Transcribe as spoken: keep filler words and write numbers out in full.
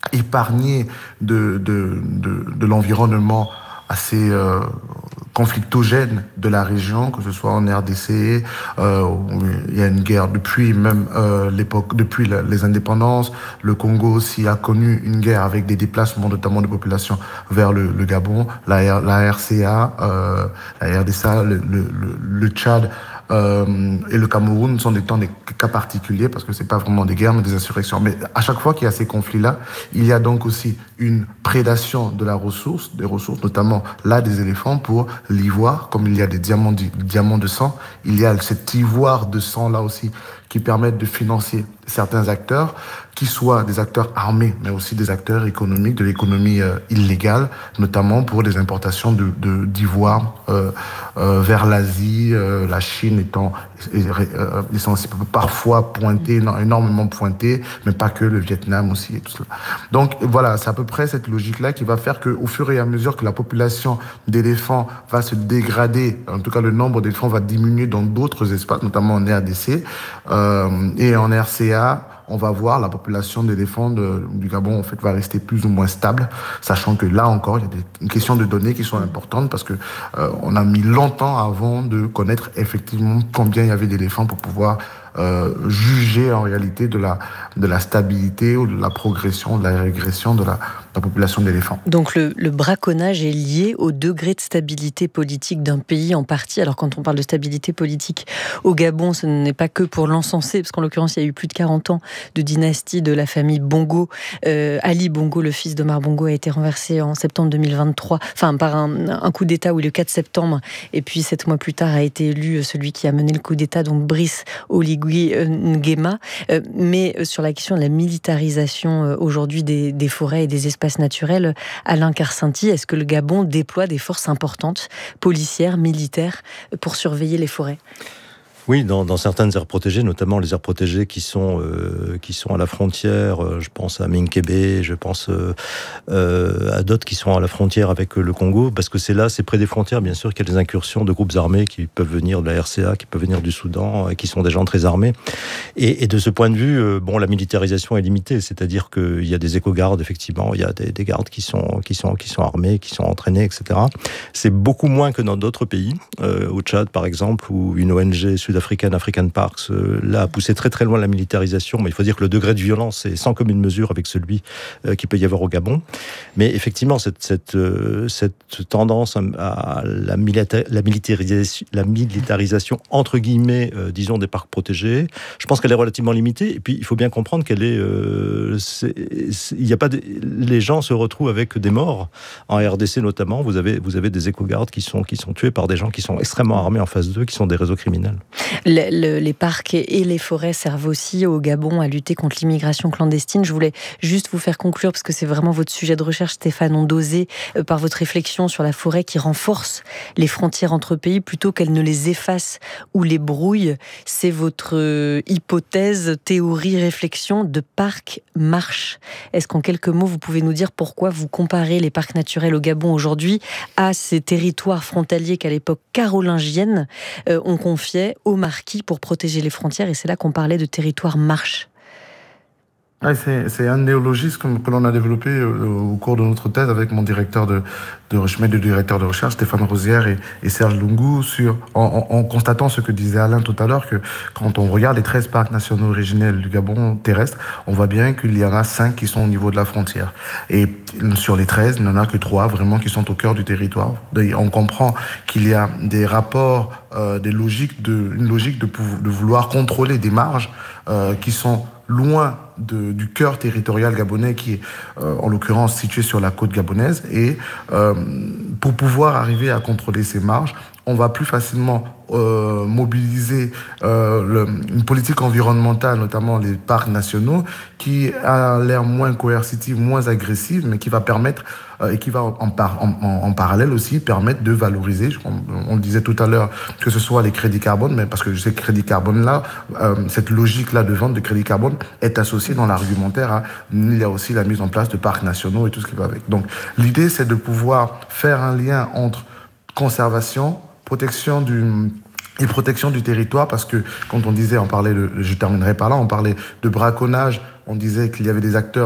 épargné de, de, de, de l'environnement assez euh, conflictogène de la région, que ce soit en R D C, euh, il y a une guerre depuis même euh, l'époque, depuis la, les indépendances. Le Congo aussi a connu une guerre avec des déplacements, notamment de populations vers le, le Gabon, la, la R C A, euh, la R D C A, le, le, le, le Tchad. Euh, et le Cameroun sont des temps des cas particuliers parce que c'est pas vraiment des guerres mais des insurrections. Mais à chaque fois qu'il y a ces conflits-là, il y a donc aussi une prédation de la ressource, des ressources, notamment là des éléphants pour l'ivoire, comme il y a des diamants, des diamants de sang, il y a cet ivoire de sang là aussi qui permettent de financer certains acteurs, qui soient des acteurs armés, mais aussi des acteurs économiques, de l'économie euh, illégale, notamment pour des importations de, de, d'ivoire euh, euh, vers l'Asie, euh, la Chine étant euh, essentiellement parfois pointée, énormément pointée, mais pas que, le Vietnam aussi et tout cela. Donc voilà, c'est à peu près cette logique-là qui va faire qu'au fur et à mesure que la population d'éléphants va se dégrader, en tout cas le nombre d'éléphants va diminuer dans d'autres espaces, notamment en R D C euh, et en R C A, on va voir la population d'éléphants de, du Gabon en fait va rester plus ou moins stable, sachant que là encore il y a des une question de données qui sont importantes parce que euh, on a mis longtemps avant de connaître effectivement combien il y avait d'éléphants pour pouvoir euh, juger en réalité de la de la stabilité ou de la progression, de la régression de la, de la population d'éléphants. Donc le, le braconnage est lié au degré de stabilité politique d'un pays en partie. Alors quand on parle de stabilité politique au Gabon, ce n'est pas que pour l'encenser, parce qu'en l'occurrence il y a eu plus de quarante ans de dynastie de la famille Bongo. Euh, Ali Bongo, le fils d'Omar Bongo, a été renversé en septembre deux mille vingt-trois, enfin par un, un coup d'État où le quatre septembre, et puis sept mois plus tard a été élu celui qui a mené le coup d'État, donc Brice Oligui Nguema. Euh, mais sur la question de la militarisation euh, aujourd'hui des, des forêts et des espaces naturels, Alain Karcinti, est-ce que le Gabon déploie des forces importantes, policières, militaires, pour surveiller les forêts ? Oui, dans, dans certaines aires protégées, notamment les aires protégées qui sont euh, qui sont à la frontière. Euh, je pense à Minkébé, je pense euh, euh, à d'autres qui sont à la frontière avec le Congo, parce que c'est là, c'est près des frontières, bien sûr, qu'il y a des incursions de groupes armés qui peuvent venir de la R C A, qui peuvent venir du Soudan, et qui sont des gens très armés. Et, et de ce point de vue, euh, bon, la militarisation est limitée, c'est-à-dire qu'il y a des éco-gardes, effectivement, il y a des, des gardes qui sont qui sont qui sont armés, qui sont entraînés, et cetera. C'est beaucoup moins que dans d'autres pays, euh, au Tchad, par exemple, où une O N G sud africaine, African Parks, euh, là, a poussé très très loin la militarisation, mais il faut dire que le degré de violence est sans commune mesure avec celui euh, qu'il peut y avoir au Gabon. Mais effectivement, cette, cette, euh, cette tendance à la, milita- la, militarisation, la militarisation, entre guillemets, euh, disons, des parcs protégés, je pense qu'elle est relativement limitée. Et puis, il faut bien comprendre qu'elle est... Euh, c'est, c'est, il y a pas de, les gens se retrouvent avec des morts. En R D C, notamment, vous avez, vous avez des éco-gardes qui sont, qui sont tués par des gens qui sont extrêmement armés en face d'eux, qui sont des réseaux criminels. Le, le, les parcs et les forêts servent aussi au Gabon à lutter contre l'immigration clandestine. Je voulais juste vous faire conclure, parce que c'est vraiment votre sujet de recherche, Stéphane Ondosé, euh, par votre réflexion sur la forêt qui renforce les frontières entre pays plutôt qu'elle ne les efface ou les brouille. C'est votre euh, hypothèse, théorie, réflexion de parc marche. Est-ce qu'en quelques mots, vous pouvez nous dire pourquoi vous comparez les parcs naturels au Gabon aujourd'hui à ces territoires frontaliers qu'à l'époque carolingienne, euh, on confiait aux marquis pour protéger les frontières, et c'est là qu'on parlait de territoire marche. Ouais, c'est, c'est un néologisme que l'on a développé au, au cours de notre thèse avec mon directeur de, de recherche, de directeur de recherche, Stéphane Rosière et, et Serge Lungu, sur, en, en, en constatant ce que disait Alain tout à l'heure, que quand on regarde les treize parcs nationaux originels du Gabon terrestre, on voit bien qu'il y en a cinq qui sont au niveau de la frontière. Et sur les treize, il n'y en a que trois vraiment qui sont au cœur du territoire. On comprend qu'il y a des rapports, euh, des logiques de, une logique de, de vouloir contrôler des marges euh, qui sont loin de, du cœur territorial gabonais qui est euh, en l'occurrence situé sur la côte gabonaise, et euh, pour pouvoir arriver à contrôler ces marges, on va plus facilement euh, mobiliser euh, le, une politique environnementale, notamment les parcs nationaux, qui a l'air moins coercitive, moins agressive, mais qui va permettre euh, et qui va en, par, en, en, en parallèle aussi permettre de valoriser, on, on le disait tout à l'heure, que ce soit les crédits carbone, mais parce que je sais que crédit carbone là, euh, cette logique là de vente de crédit carbone est associée dans l'argumentaire à, il y a aussi la mise en place de parcs nationaux et tout ce qui va avec. Donc l'idée c'est de pouvoir faire un lien entre conservation, protection du et protection du territoire, parce que quand on disait, on parlait de, je terminerai par là, on parlait de braconnage, on disait qu'il y avait des acteurs